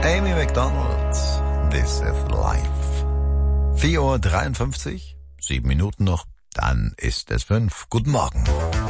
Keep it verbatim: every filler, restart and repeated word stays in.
Amy Macdonald, This is Life. vier Uhr dreiundfünfzig, sieben Minuten noch, dann ist es fünf. Guten Morgen.